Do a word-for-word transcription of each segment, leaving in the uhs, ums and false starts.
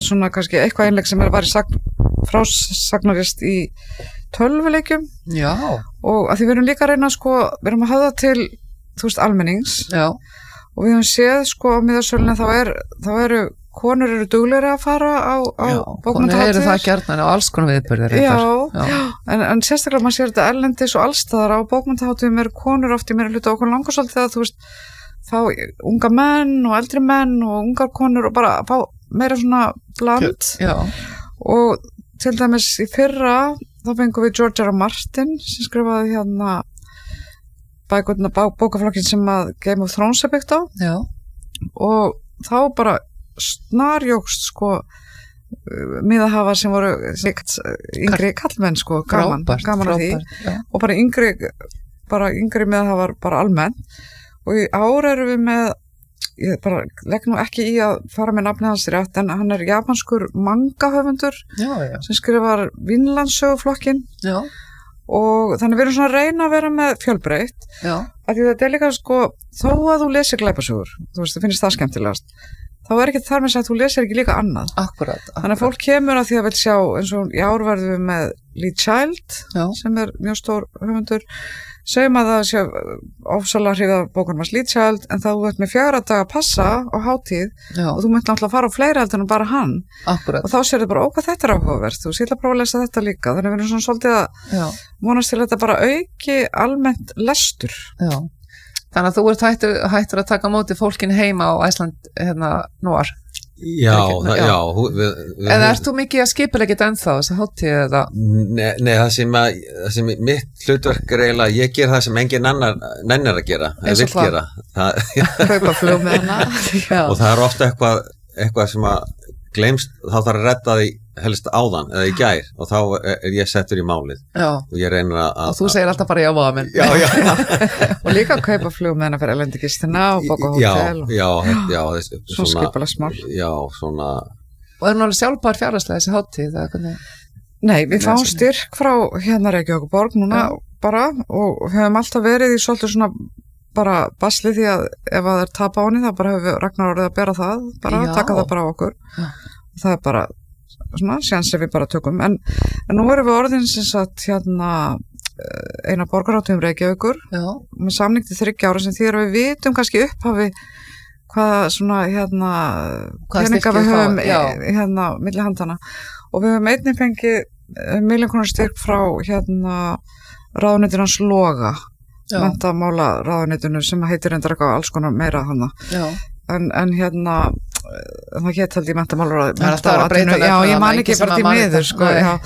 svona kannski eitthvað einleik sem er væri sagn, frásagnarist í tölvuleikjum. Já. Og að því við erum líka að reyna sko, við erum að höfða til, þú veist, almennings. Já. Og við höfum séð sko á miðasölunni þá er, þá eru konur eru duglegri að fara á, á bókmenntahátíðir. Já, konur eru það gjarnan á alls konar viðburðir. Já, já. En, en sérstaklega maður sér þetta erlendis og allstaðar á bókmenntahátíðum eru konur oft í meira hluta okkur langar svolítið að þú veist, þá unga menn og eldri menn og ungar konur og bara fá meira svona bland. Já. Og til dæmis í fyrra þá fengum við George R. R. Martin sem skrifaði hérna bækurna bókaflokkin sem að Game of Thrones er byggt á. Já. Og þá bara snarjókst sko miðahafar sem voru yngri kallmenn sko, gaman, frábært, gaman að því já. Og bara yngri bara yngri miðahafar bara almenn og í ár erum við með ég bara legg nú ekki í að fara með nafnið hans rétt en hann er japanskur mangahöfundur já, já. sem skrifar Vinlandssöguflokkin já. Og þannig við erum svona að reyna að vera með fjölbreytt af því þetta er líka sko þó að þú lesir glæpasögur þú veist, það finnst það skemmtilegast þá er ekki þar með að þú lesir ekki líka annað. Akkurat, akkurat. Þannig að fólk kemur að því að vil sjá eins og í ár verðum við með Lee Child Já. sem er mjög stór höfundur segjum að það sé ofsalega hrifið af bókunum hans Lee Child en þá þú ert með fjögra daga að passa á hátíð Já. Og þú myndi náttúrulega fara á fleira heldur en bara hann Akkurat. Og þá sér þið bara, ó hvað þetta er áhugavert þú sér að prófa að lesa þetta líka þannig að við erum svona svolítið að Já. vonast til að þetta bara auki almennt lestur. Já. Þannig að þú ert hættur, hættur að taka á móti fólkin heima á Æsland hérna núar. Já, það, já. já við, við, Eða ert þú mikið að skipulegja þetta ennþá þess að hátíð eða? Nei, nei það, sem að, það sem mitt hlutverk er eiginlega, ég ger það sem engin annar nennir að gera, eða vill gera. Kaupa flug með hana. Og það er ofta eitthvað, eitthvað sem að gleymst, þá þarf að redda því helst áðan eða í gær og þá er ég settur í málið já. Og ég reynir að og þú segir alltaf bara já á minn já, já. Og líka að kaupa flug með hana fyrir elendi gistina og bóka hótel já, já, já, já svona skipulega smál já, svona og er náttúrulega sjálfbær fjárhagslega þessi hátíð nei, við fáum styrk frá hérna Reykjavíkurborg núna já. Bara og höfum alltaf verið í svolítið svona bara basli því að ef það er tap á henni þá bara hefur Ragnar orðið að bera það bara já. Taka það bara á okkur já. Það er bara svona sjans ef við bara tökum en, en nú erum við orðin sem sagt hérna eina borgarhátíðum Reykjavíkur Já. Með samning til þriggja ára sem því að við vitum kannski upphafi hvaða svona hérna peninga við höfum hérna milli handana og við höfum einnig fengið milljón króna styrk frá hérna ráðuneytinu hans Loga menntamála ráðuneytinu sem heitir reyndar eitthvað alls konar meira hana en, en hérna það get held ég menntamálar já, ég man ekki bara til miður sko,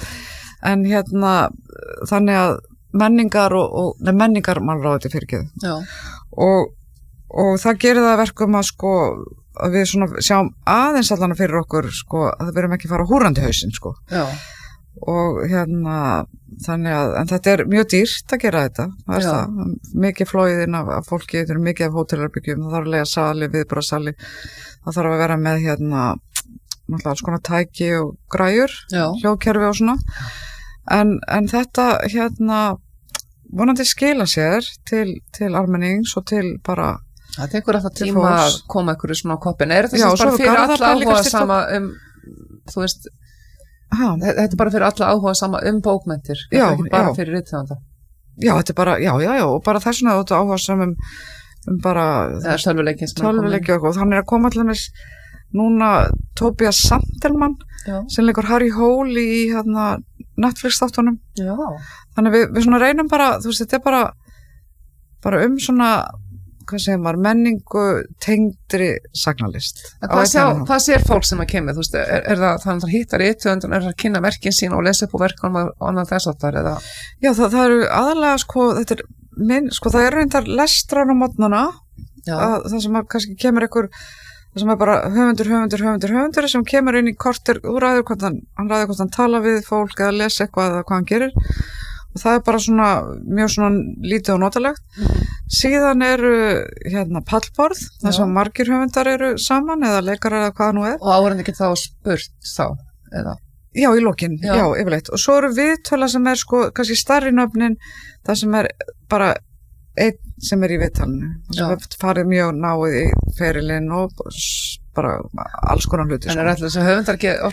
en hérna þannig að menningar og, og nefn menningar málráði fyrirgeðu og, og það gerir það verkum að sko að við svona sjáum aðeins allan fyrir okkur sko að við erum ekki fara húrandi hausinn sko já. Og hérna þannig að en þetta er mjög dýrt að gera þetta það er það, mikið flóiðinn af, af fólki þetta er mikið af hótelarbyggjum, það þarf að lega sali, viðbragðssali það þarf að vera með hérna náttúrulega alls konar tæki og græjur hljóðkerfi og svona en, en þetta hérna vonandi skila sér til, til almennings og til bara það tekur alltaf tíma að koma ykkur svona á koppin er þetta bara fyrir alla áhuga sama um þú veist ha. Þetta er bara fyrir alla áhuga sama um bókmenntir þetta er ekki bara já. Fyrir rithöfunda já, þetta er bara, já, já, já og bara þess vegna þetta áhuga sama um um bara tölvuleiki og þannig að koma allir með núna Tobias Sandelmann já. Sem leikur Harry Hole í hérna, Netflix þáttunum þannig við, við svona reynum bara þú veist þetta er bara bara um svona hvað segir maður, menningu tengdri sagnalist hvað, sjá, hvað sér fólk sem að kemur veist, er, er það þannig að hittar í eitt-höfundun er það að kynna verkin sín og lesa upp á verkan og annað þess að það er það já það, það eru aðalega sko þetta er minn, sko það er reyndar lestrar á mótnana það sem að kannski kemur einhver það sem er bara höfundur, höfundur, höfundur, höfundur sem kemur inn í kortir, þú ræður hvort hann hann ræður hvort hann tala við fólk eða lesa eitthvað eða hvað hann gerir og það er bara svona mjög svona lítið og notalegt mm. síðan eru hérna pallborð þar sem margir höfundar eru saman eða leikarar eða hvað nú er og áhverjandi geta þá spurt þá eða já í lokin, já, já yfirleitt og svo eru viðtöla sem er sko kannski stærri nöfnin það sem er bara einn sem er í viðtalinu það sem farið mjög náið í ferilinn og bara alls konar hluti en er alltaf þess að höfundar